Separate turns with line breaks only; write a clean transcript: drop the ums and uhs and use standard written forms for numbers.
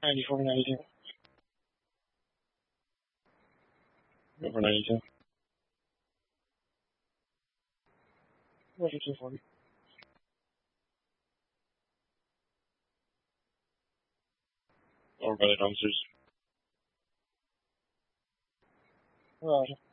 94, 92. Over 92. Over 240. Over by the dumpsters. Roger.